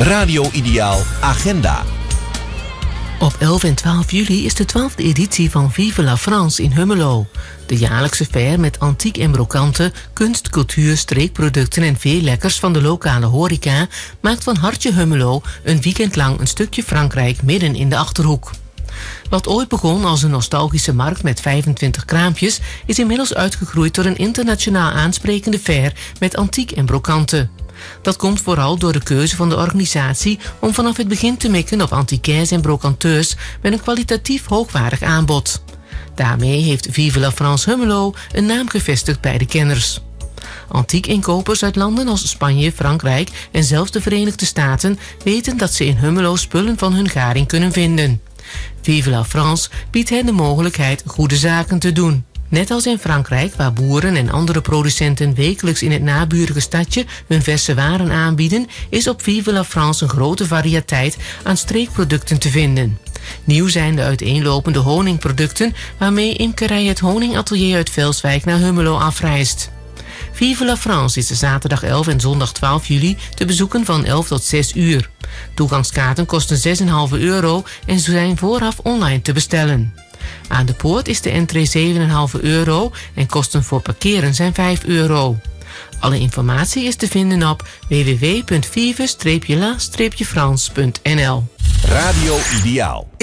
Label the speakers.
Speaker 1: Radio Ideaal Agenda.
Speaker 2: Op 11 en 12 juli is de 12e editie van Vive la France in Hummelo. De jaarlijkse fair met antiek en brokante, kunst, cultuur, streekproducten en veel lekkers van de lokale horeca maakt van Hartje Hummelo een weekend lang een stukje Frankrijk midden in de Achterhoek. Wat ooit begon als een nostalgische markt met 25 kraampjes is inmiddels uitgegroeid tot een internationaal aansprekende fair met antiek en brokante. Dat komt vooral door de keuze van de organisatie om vanaf het begin te mikken op antiquaires en brocanteurs met een kwalitatief hoogwaardig aanbod. Daarmee heeft Vive la France Hummelo een naam gevestigd bij de kenners. Antiekinkopers uit landen als Spanje, Frankrijk en zelfs de Verenigde Staten weten dat ze in Hummelo spullen van hun garing kunnen vinden. Vive la France biedt hen de mogelijkheid goede zaken te doen. Net als in Frankrijk, waar boeren en andere producenten wekelijks in het naburige stadje hun verse waren aanbieden, is op Vive la France een grote variëteit aan streekproducten te vinden. Nieuw zijn de uiteenlopende honingproducten waarmee imkerij het honingatelier uit Velswijk naar Hummelo afreist. Vive la France is de zaterdag 11 en zondag 12 juli te bezoeken van 11 tot 6 uur. Toegangskaarten kosten €6,5 en zijn vooraf online te bestellen. Aan de poort is de entree €7,5 en kosten voor parkeren zijn €5. Alle informatie is te vinden op www.vive-la-france.nl.
Speaker 1: Radio Ideaal.